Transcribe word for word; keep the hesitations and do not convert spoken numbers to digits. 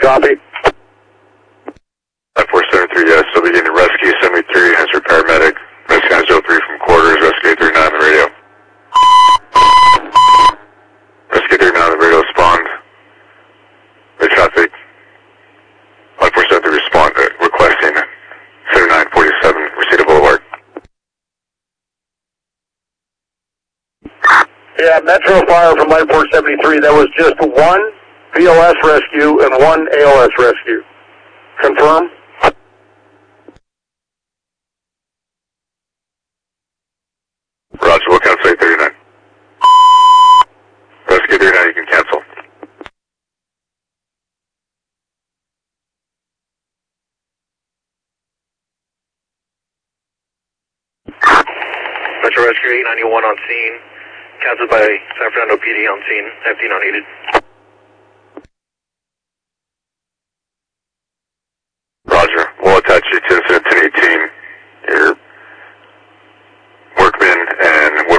copy. five four seven three, yes, still beginning rescue, seventy-three, answer paramedic. Rescue nine zero three from quarters, rescue eight three nine on the radio. Rescue eight three nine on the radio, respond. The traffic, five four seven three, respond, uh, requesting seventy-nine forty-seven, Reseda Boulevard. Yeah, Metro Fire from Light four seventy-three, that was just one B L S rescue and one A L S rescue. Confirm? Roger, we'll cancel eight thirty-nine. Rescue thirty-nine, you can cancel. Metro Rescue eight ninety-one on scene. Canceled by San Fernando P D on scene. Empty, not needed. Roger, we'll attach you to the incident team, your workmen and